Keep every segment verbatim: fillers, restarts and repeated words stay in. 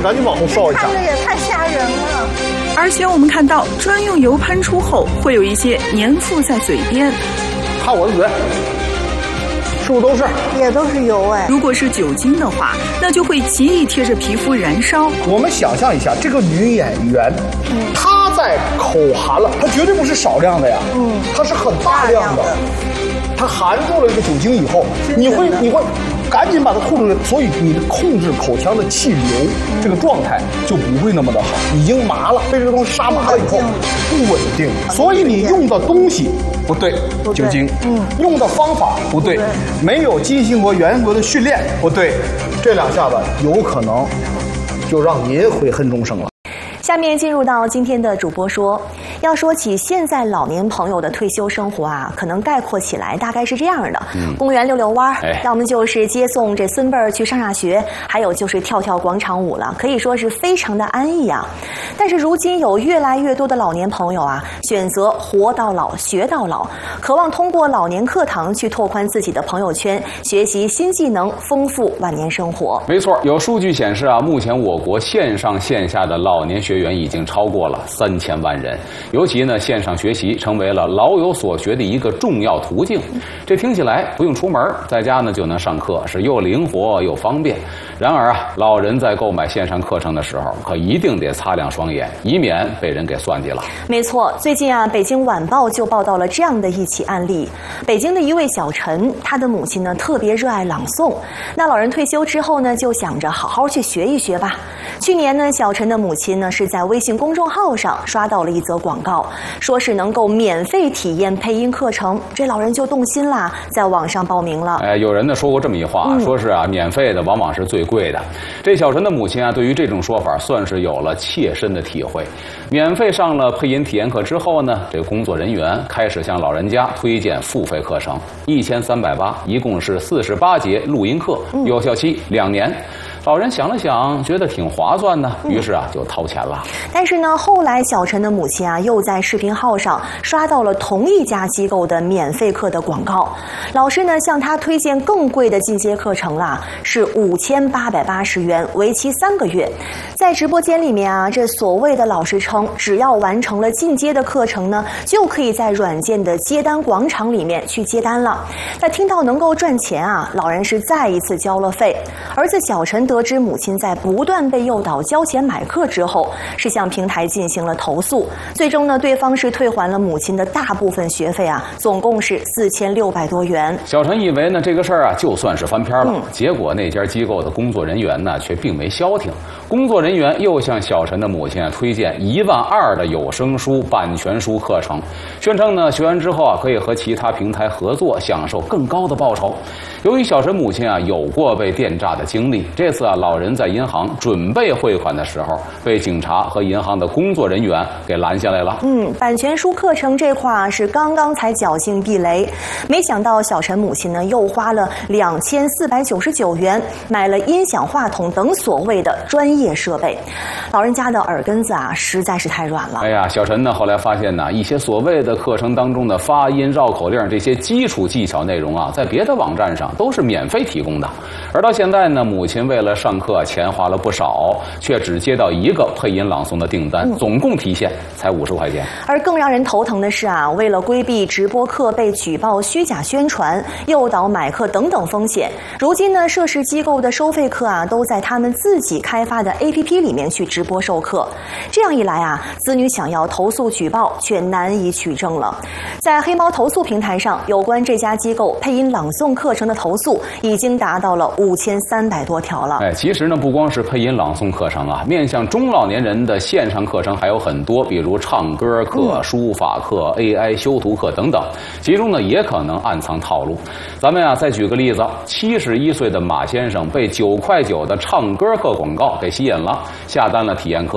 赶紧往后稍一下。 看着也太吓人了。 而且我们看到，专用油喷出后会有一些粘附在嘴边。 看我的嘴，是不是都是？ 也都是油哎。 如果是酒精的话，那就会极力贴着皮肤燃烧。 我们想象一下，这个女演员，嗯、她在口含了，她绝对不是少量的呀，嗯，她是很大量的。她含住了这个酒精以后，你会你会赶紧把它吐出来，所以你控制口腔的气流、嗯、这个状态就不会那么的好，已经麻了，被这个东西杀麻了以后不稳定，所以你用的东西不对，不对酒精，嗯，用的方法不对，不对没有基辛格、元格的训练不对，这两下子有可能就让您悔恨终生了。 下面进入到今天的主播说，要说起现在老年朋友的退休生活啊，可能概括起来大概是这样的：嗯、公园遛遛弯儿，哎、要么就是接送这孙辈儿去上下学，还有就是跳跳广场舞了，可以说是非常的安逸啊。但是如今有越来越多的老年朋友啊，选择活到老学到老，渴望通过老年课堂去拓宽自己的朋友圈，学习新技能，丰富晚年生活。 没错，有数据显示啊，目前我国线上线下的老年学员已经超过了三千万人，尤其呢，线上学习成为了老有所学的一个重要途径。这听起来不用出门，在家呢就能上课，是又灵活又方便。然而啊，老人在购买线上课程的时候，可一定得擦亮双眼，以免被人给算计了。 没错，最近啊，北京晚报就报道了这样的一起案例：北京的一位小陈，他的母亲呢特别热爱朗诵，那老人退休之后呢，就想着好好去学一学吧。去年呢，小陈的母亲呢是在微信公众号上刷到了一则广告，说是能够免费体验配音课程，这老人就动心啦，在网上报名了。 哎，有人呢说过这么一话，嗯、说是啊，免费的往往是最贵的。这小陈的母亲啊，对于这种说法算是有了切身的体会。免费上了配音体验课之后呢，这个工作人员开始向老人家推荐付费课程，一千三百八，一共是四十八节录音课，有效期两年。老人想了想，觉得挺划算的，于是啊就掏钱了。 但是呢，后来小陈的母亲啊又在视频号上刷到了同一家机构的免费课的广告，老师呢向他推荐更贵的进阶课程啦，是五千八百八十元，为期三个月。在直播间里面啊，这所谓的老师称，只要完成了进阶的课程呢，就可以在软件的接单广场里面去接单了。那听到能够赚钱啊，老人是再一次交了费。儿子小陈得知母亲在不断被诱导交钱买课之后，是向平台进行了投诉，最终呢，对方是退还了母亲的大部分学费啊，总共是四千六百多元。 小陈以为呢这个事儿啊就算是翻篇了，嗯、结果那家机构的工作人员呢却并没消停，工作人员又向小陈的母亲啊推荐一万二的有声书、版权书课程，宣称呢学完之后啊可以和其他平台合作，享受更高的报酬。由于小陈母亲啊有过被电诈的经历，这次啊老人在银行准备汇款的时候，被警察和银行的工作人员给拦下来了。 嗯，版权书课程这块啊是刚刚才侥幸避雷，没想到小陈母亲呢又花了两千四百九十九元买了音响、话筒等所谓的专业设备，老人家的耳根子啊实在是太软了。 哎呀，小陈呢后来发现呢，一些所谓的课程当中的发音、绕口令这些基础技巧内容啊，在别的网站上都是免费提供的，而到现在呢，母亲为了上课钱花了不少，却只接到一个配音朗诵的订单，总共提现才五十块钱。 而更让人头疼的是啊，为了规避直播课被举报虚假宣传、诱导买课等等风险，如今呢，涉事机构的收费课啊，都在他们自己开发的 A P P 里面去直播授课。这样一来啊，子女想要投诉举报却难以取证了。在黑猫投诉平台上，有关这家机构配音朗诵课程的投诉已经达到了五千三百多条了。 哎，其实呢，不光是配音朗诵课程啊，面向中老年人的线上课程还有很多，比如唱歌课、书法课、A I 修图课等等，其中呢也可能暗藏套路。咱们啊再举个例子，七十一岁的马先生被九块九的唱歌课广告给吸引了，下单了体验课。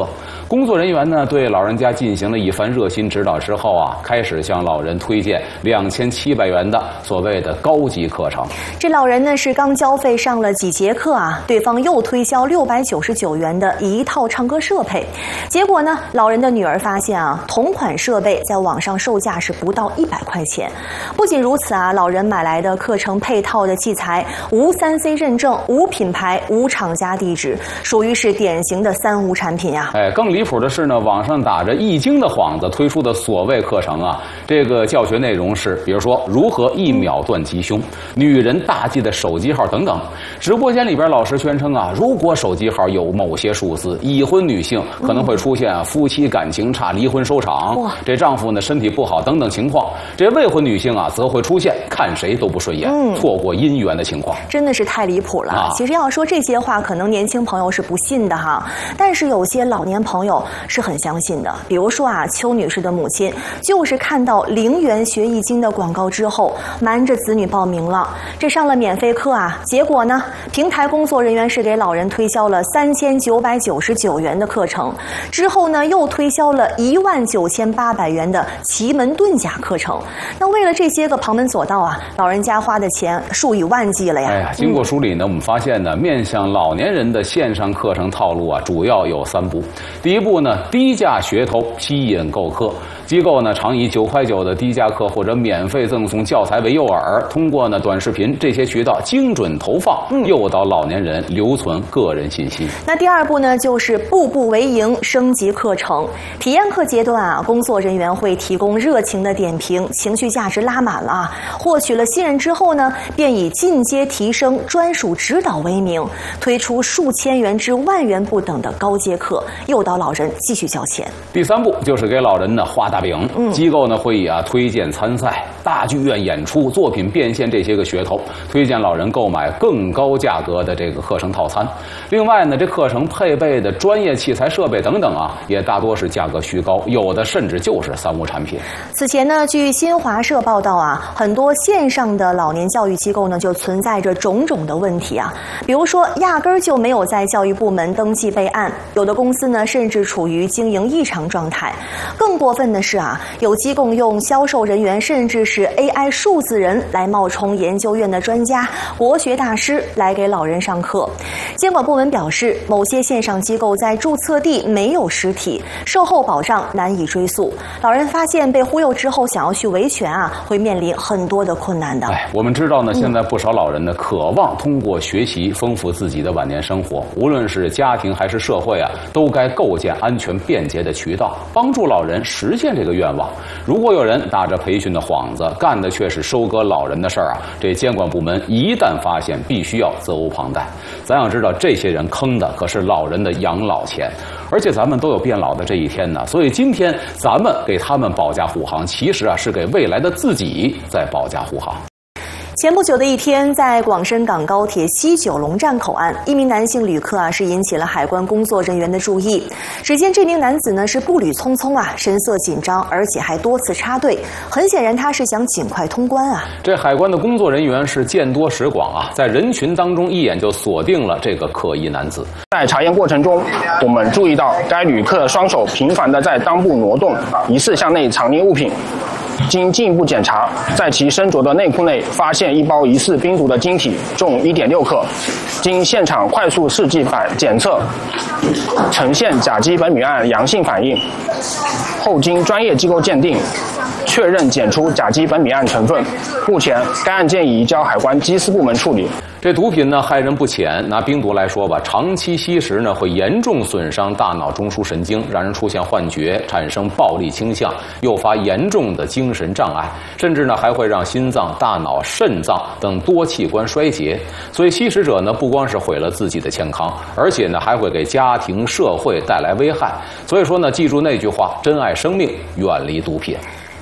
工作人员呢对老人家进行了一番热心指导之后啊，开始向老人推荐两千七百元的所谓的高级课程。 这老人呢是刚交费上了几节课啊，对方又推销六百九十九元的一套唱歌设备。结果呢，老人的女儿发现啊，同款设备在网上售价是不到一百块钱。不仅如此啊，老人买来的课程配套的器材无三 C 认证、无品牌、无厂家地址，属于是典型的三无产品呀、啊。 哎，更离谱的是呢，网上打着易经的幌子推出的所谓课程啊，这个教学内容是，比如说如何一秒断吉凶、女人大忌的手机号等等。直播间里边老师宣称啊，如果手机号有某些数字，已婚女性可能会出现啊夫妻感情差、离婚收场，这丈夫呢身体不好等等情况。这未婚女性啊，则会出现看谁都不顺眼、嗯、错过姻缘的情况。 真的是太离谱了、啊、其实要说这些话，可能年轻朋友是不信的哈，但是有些老年朋友是很相信的。比如说啊，邱女士的母亲就是看到零元学易经的广告之后，瞒着子女报名了，这上了免费课啊，结果呢，平台工作人员是给老人推销了三千九百九十九元的课程，之后呢又推销了一万九千八百元的奇门遁甲课程。那为了这些个旁门左道啊，老人家花的钱数以万计了呀。 哎呀，经过梳理呢，嗯、我们发现呢，面向老年人的线上课程套路啊，主要有三步。第一步呢，低价噱头吸引购课。机构呢常以九块九的低价课或者免费赠送教材为诱饵，通过呢短视频这些渠道精准投放，诱导老年人留存个人信息。 那第二步呢，就是步步为营，升级课程。体验课阶段啊，工作人员会提供热情的点评，情绪价值拉满了啊。获取了信任之后呢，便以进阶提升、专属指导为名，推出数千元至万元不等的高阶课，诱导老人继续交钱。 第三步就是给老人呢画大饼，嗯、机构呢会以啊推荐参赛、大剧院演出、作品变现这些个噱头，推荐老人购买更高价格的这个课程套餐。另外呢，这课程配备的专业器材设备等等啊，也大多是价格虚高，有的甚至就是三无产品。 此前呢，据新华社报道啊，很多线上的老年教育机构呢就存在着种种的问题啊，比如说压根儿就没有在教育部门登记备案，有的公司呢甚至处于经营异常状态。更过分的是啊，有机构用销售人员甚至是 A I 数字人来冒充研究院的专家、国学大师来给老人上课。监管部门表示，某些线上机构在注册地没有实体，售后保障难以追溯。老人发现被忽悠之后，想要去维权啊，会面临很多的困难的。 哎，我们知道呢，现在不少老人呢，渴望通过学习丰富自己的晚年生活，无论是家庭还是社会啊，都该构建安全便捷的渠道，帮助老人实现这个愿望。如果有人打着培训的幌子，干的却是收割老人的事儿啊，这监管部门一旦发现，必须要责无旁贷。咱要知道，这些人坑的可是老人的养老钱，而且咱们都有变老的这一天呢。所以今天咱们给他们保驾护航，其实啊是给未来的自己在保驾护航。 前不久的一天，在广深港高铁西九龙站口岸，一名男性旅客啊是引起了海关工作人员的注意。只见这名男子呢是步履匆匆啊，神色紧张，而且还多次插队，很显然他是想尽快通关啊。 这海关的工作人员是见多识广啊，在人群当中一眼就锁定了这个可疑男子。 在查验过程中，我们注意到该旅客双手频繁地在裆部挪动，疑似向内藏匿物品。经进一步检查，在其身着的内裤内发现一包疑似冰毒的晶体，重 一点六克。经现场快速试剂反检测，呈现甲基苯丙胺阳性反应。后经专业机构鉴定，确认检出甲基苯丙胺成分。目前，该案件已移交海关缉私部门处理。 这毒品呢害人不浅，拿冰毒来说吧，长期吸食呢会严重损伤大脑中枢神经，让人出现幻觉，产生暴力倾向，诱发严重的精神障碍，甚至呢还会让心脏、大脑、肾脏等多器官衰竭。所以吸食者呢不光是毁了自己的健康，而且呢还会给家庭、社会带来危害。所以说呢，记住那句话：珍爱生命，远离毒品。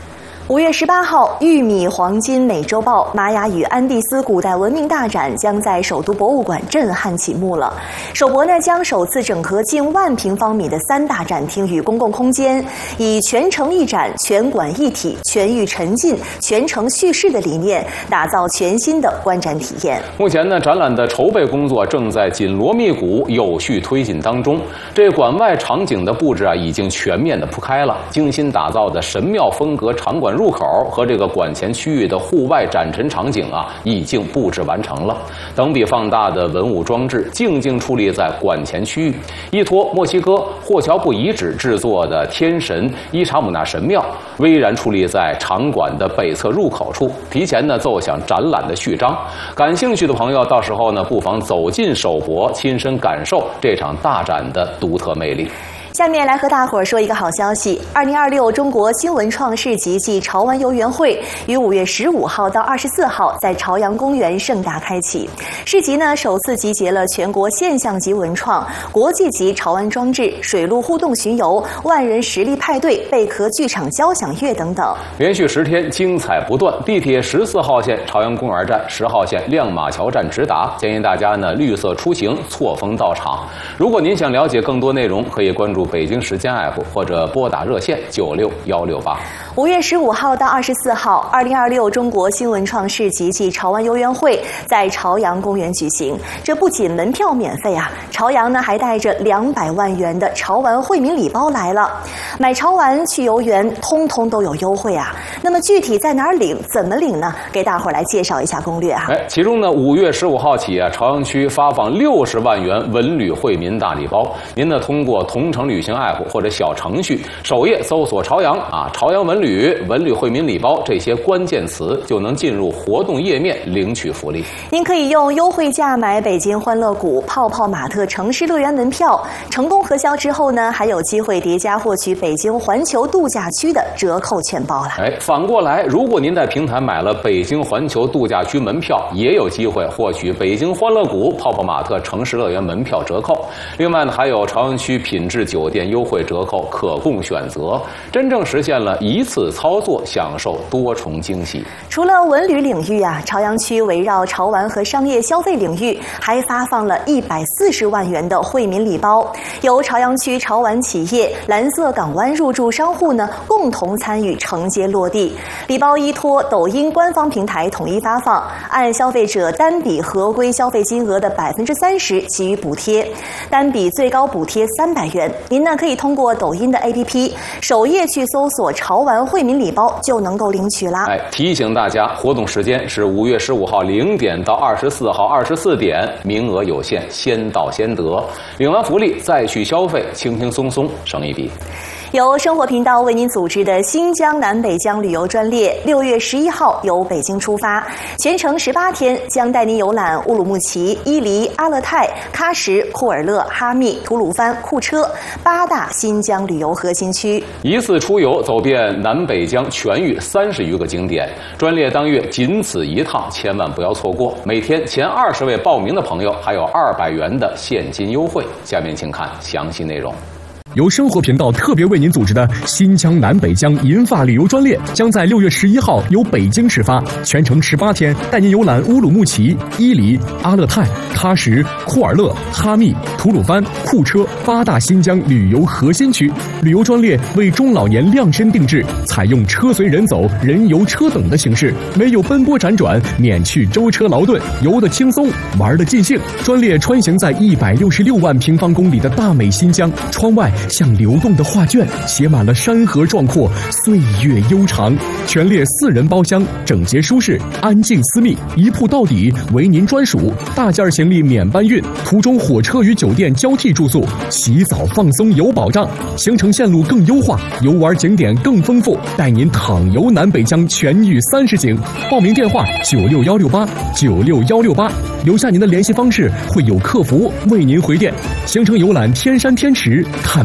五月十八号，玉米黄金美洲豹玛雅与安第斯古代文明大展将在首都博物馆震撼启幕了。首博呢将首次整合近万平方米的三大展厅与公共空间，以全程一展、全馆一体、全域沉浸、全程叙事的理念，打造全新的观展体验。 目前呢，展览的筹备工作正在紧锣密鼓、有序推进当中。这馆外场景的布置啊，已经全面的铺开了，精心打造的神庙风格场馆入口和这个馆前区域的户外展陈场景啊，已经布置完成了。等比放大的文物装置静静矗立在馆前区域，依托墨西哥霍乔布遗址制作的天神伊查姆纳神庙巍然矗立在场馆的北侧入口处，提前呢奏响展览的序章。感兴趣的朋友，到时候呢不妨走进首博，亲身感受这场大展的独特魅力。 下面来和大伙儿说一个好消息：二零二六中国新文创市集暨潮玩游园会于五月十五号到二十四号在朝阳公园盛大开启。市集呢首次集结了全国现象级文创、国际级潮玩装置、水陆互动巡游、万人实力派对、贝壳剧场交响乐等等。 连续十天精彩不断，地铁十四号线朝阳公园站、十号线亮马桥站直达，建议大家呢绿色出行，错峰到场。如果您想了解更多内容，可以关注北京时间 A P P 或者拨打热线九六幺六八。 五月十五号到二十四号，二零二六中国新文创市集暨潮玩游园会在朝阳公园举行。这不仅门票免费啊，朝阳呢还带着两百万元的潮玩惠民礼包来了。买潮玩去游园，通通都有优惠啊。那么具体在哪儿领，怎么领呢？给大伙儿来介绍一下攻略啊。 哎，其中呢，五月十五号起啊，朝阳区发放六十万元文旅惠民大礼包。您呢通过同程旅行 A P P 或者小程序首页搜索朝阳啊，朝阳文旅、文旅惠民礼包这些关键词，就能进入活动页面领取福利。 您可以用优惠价买北京欢乐谷、泡泡玛特城市乐园门票，成功核销之后呢，还有机会叠加获取北京环球度假区的折扣券包了。 哎，反过来，如果您在平台买了北京环球度假区门票，也有机会获取北京欢乐谷、泡泡玛特城市乐园门票折扣。另外呢，还有朝阳区品质酒店优惠折扣可供选择，真正实现了一次操作享受多重惊喜。 除了文旅领域啊，朝阳区围绕潮玩和商业消费领域，还发放了一百四十万元的惠民礼包，由朝阳区潮玩企业、蓝色港湾入驻商户呢共同参与承接落地。礼包依托抖音官方平台统一发放，按消费者单笔合规消费金额的百分之三十给予补贴，单笔最高补贴三百元。您呢可以通过抖音的 A P P 首页去搜索潮玩惠民礼包，就能够领取啦。 哎，提醒大家，活动时间是五月十五号零点到二十四号二十四点，名额有限，先到先得。领完福利再去消费，轻轻松松省一笔。 由生活频道为您组织的新疆南北疆旅游专列，六月十一号由北京出发，全程十八天，将带您游览乌鲁木齐、伊犁、阿勒泰、喀什、库尔勒、哈密、吐鲁番、库车八大新疆旅游核心区， 一次出游走遍南北疆全域三十余个景点。专列当月仅此一趟，千万不要错过。每天前二十位报名的朋友还有二百元的现金优惠。下面请看详细内容。 由生活频道特别为您组织的新疆南北疆银发旅游专列，将在六月十一号由北京始发，全程十八天，带您游览乌鲁木齐、伊犁、阿勒泰、喀什、库尔勒、哈密、吐鲁番、库车八大新疆旅游核心区。旅游专列为中老年量身定制，采用车随人走、人游车等的形式，没有奔波辗转，免去舟车劳顿，游得轻松，玩得尽兴。专列穿行在一百六十六万平方公里的大美新疆，窗外像流动的画卷，写满了山河壮阔，岁月悠长。全列四人包厢，整洁舒适，安静私密，一铺到底，为您专属。大件行李免搬运，途中火车与酒店交替住宿，洗澡放松有保障。行程线路更优化，游玩景点更丰富，带您淌游南北疆全域三十景。报名电话九六幺六八九六幺六八，留下您的联系方式，会有客服为您回电。行程游览天山天池，看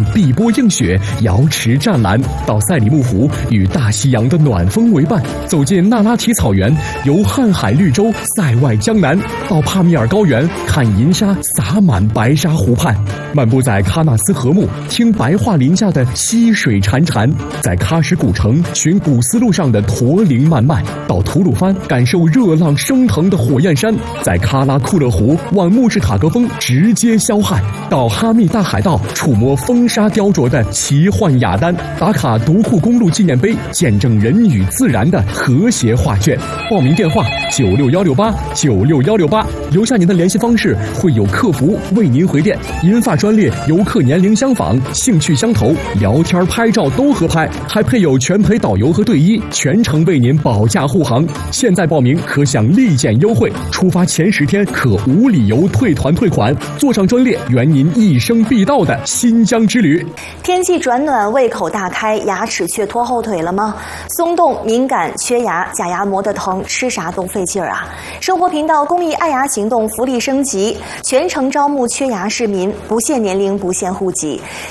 看碧波映雪，瑶池湛蓝，到赛里木湖与大西洋的暖风为伴，走进那拉提草原，游瀚海绿洲塞外江南，到帕米尔高原看银沙洒满白沙湖畔，漫步在喀纳斯河木，听白桦林下的溪水潺潺，在喀什古城寻古丝路上的驼铃漫漫，到吐鲁番感受热浪升腾的火焰山，在喀拉库勒湖望穆士塔格峰直接霄汉，到哈密大海道触摸风沙雕琢的奇幻雅丹，打卡独库公路纪念碑，见证人与自然的和谐画卷。报名电话九六幺六八九六幺六八，留下您的联系方式，会有客服为您回电。银发专列游客年龄相仿，兴趣相投，聊天拍照都合拍，还配有全陪导游和队医，全程为您保驾护航。现在报名可享立减优惠，出发前十天可无理由退团退款，坐上专列圆您一生必到的新疆之旅。 天气转暖，胃口大开，牙齿却拖后腿了吗？松动、敏感、缺牙，假牙磨得疼，吃啥都费劲儿啊！生活频道公益爱牙行动福利升级，全程招募缺牙市民，不限年龄，不限户籍。